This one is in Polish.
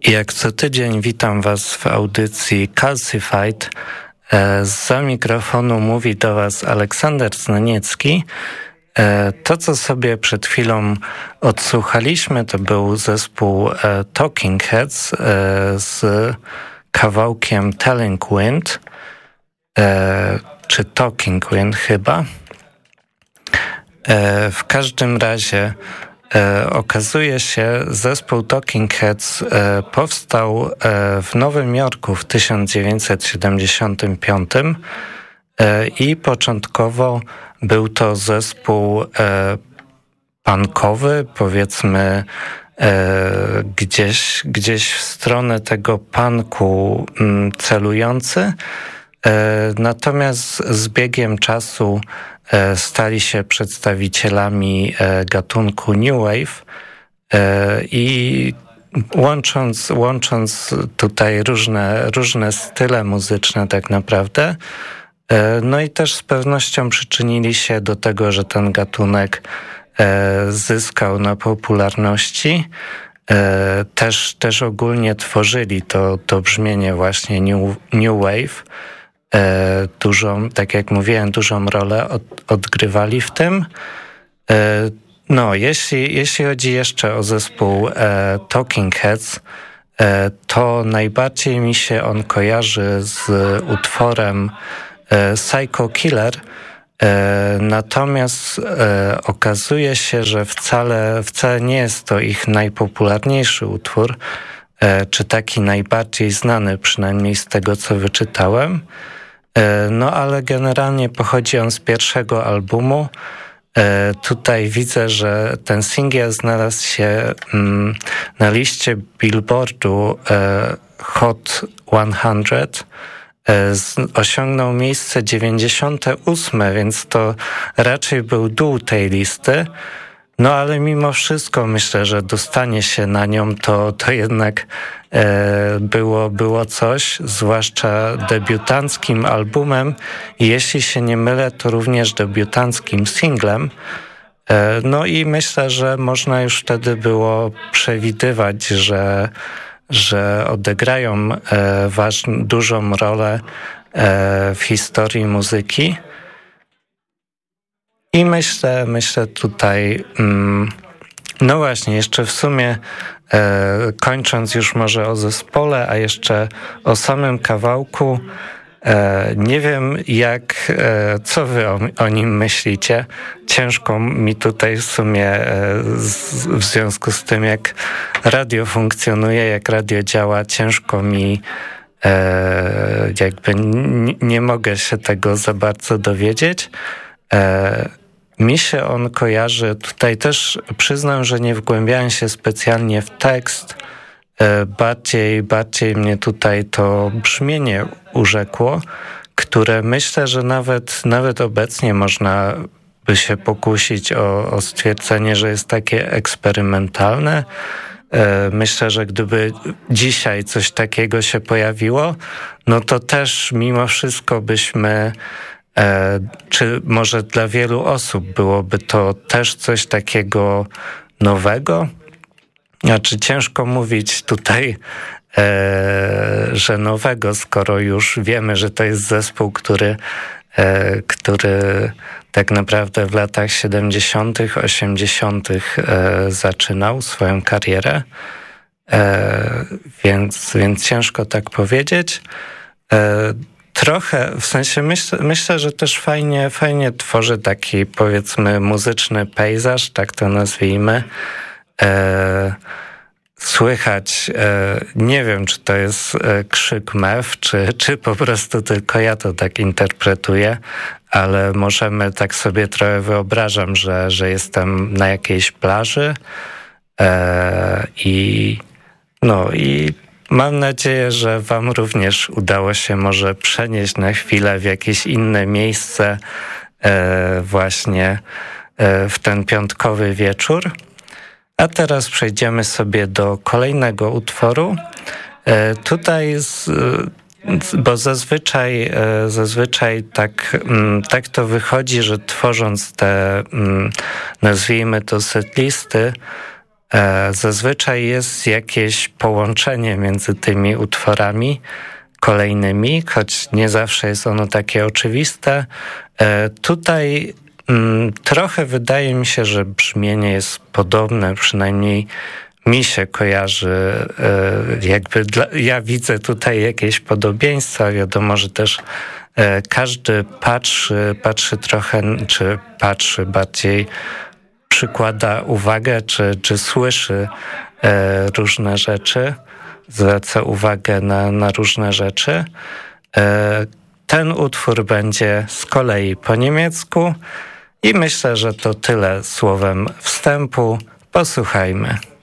Jak co tydzień witam Was w audycji Calcified. Zza mikrofonu mówi do Was Aleksander Znaniecki. To, co sobie przed chwilą odsłuchaliśmy, to był zespół Talking Heads z kawałkiem Telling Wind, czy Talking Wind chyba. W każdym razie okazuje się, zespół Talking Heads powstał w Nowym Jorku w 1975 i początkowo był to zespół punkowy, powiedzmy gdzieś w stronę tego punku celujący. Natomiast z biegiem czasu stali się przedstawicielami gatunku New Wave i łącząc tutaj różne style muzyczne tak naprawdę, no i też z pewnością przyczynili się do tego, że ten gatunek zyskał na popularności. Też ogólnie tworzyli to brzmienie właśnie New Wave. Tak jak mówiłem, dużą rolę odgrywali w tym. No, jeśli chodzi jeszcze o zespół Talking Heads, to najbardziej mi się on kojarzy z utworem Psycho Killer, natomiast okazuje się, że wcale nie jest to ich najpopularniejszy utwór, czy taki najbardziej znany, przynajmniej z tego, co wyczytałem. No ale generalnie pochodzi on z pierwszego albumu. Tutaj widzę, że ten singiel znalazł się na liście Billboardu Hot 100. Osiągnął miejsce 98, więc to raczej był dół tej listy. No ale mimo wszystko myślę, że dostanie się na nią to jednak było coś, zwłaszcza debiutanckim albumem i jeśli się nie mylę, to również debiutanckim singlem. No i myślę, że można już wtedy było przewidywać, że odegrają dużą rolę w historii muzyki. I myślę tutaj, no właśnie, jeszcze w sumie kończąc już może o zespole, a jeszcze o samym kawałku, nie wiem co wy o nim myślicie. Ciężko mi tutaj w sumie w związku z tym, jak radio funkcjonuje, jak radio działa, ciężko mi jakby nie mogę się tego za bardzo dowiedzieć. Mi się on kojarzy, tutaj też przyznam, że nie wgłębiałem się specjalnie w tekst, bardziej mnie tutaj to brzmienie urzekło, które myślę, że nawet obecnie można by się pokusić o stwierdzenie, że jest takie eksperymentalne. Myślę, że gdyby dzisiaj coś takiego się pojawiło, no to też mimo wszystko byśmy czy może dla wielu osób byłoby to też coś takiego nowego? Znaczy ciężko mówić tutaj, że nowego, skoro już wiemy, że to jest zespół, który tak naprawdę w latach 70., 80. Zaczynał swoją karierę, więc ciężko tak powiedzieć. Trochę, w sensie myślę, że też fajnie tworzy taki, powiedzmy, muzyczny pejzaż, tak to nazwijmy. Słychać, nie wiem, czy to jest krzyk mew, czy po prostu tylko ja to tak interpretuję, ale możemy tak sobie trochę wyobrażam, że jestem na jakiejś plaży i mam nadzieję, że wam również udało się może przenieść na chwilę w jakieś inne miejsce właśnie w ten piątkowy wieczór. A teraz przejdziemy sobie do kolejnego utworu. Tutaj bo zazwyczaj tak to wychodzi, że tworząc te, nazwijmy to setlisty, Zazwyczaj jest jakieś połączenie między tymi utworami kolejnymi, choć nie zawsze jest ono takie oczywiste. Tutaj trochę wydaje mi się, że brzmienie jest podobne, przynajmniej mi się kojarzy, ja widzę tutaj jakieś podobieństwa. Wiadomo, że też każdy patrzy trochę, czy patrzy bardziej, przykłada uwagę, czy słyszy różne rzeczy, zwraca uwagę na różne rzeczy. Ten utwór będzie z kolei po niemiecku i myślę, że to tyle słowem wstępu. Posłuchajmy.